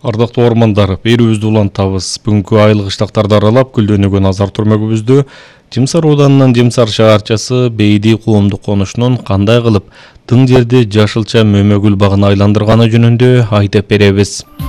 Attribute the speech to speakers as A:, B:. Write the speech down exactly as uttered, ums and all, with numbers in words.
A: Ардактуу ормандар, берүүбүздү улантабыз. Бүгүнкү айыл кыштактарды аралап, гүлдөнүүгө назар түрмөгүбүздү Жымсар ооданынын Жымсар шаарчасы Бейди коомдук конушунун кандай кылып тың жерди жашылча мөмө гүл багына айландырганы жөнүндө айтып беребиз.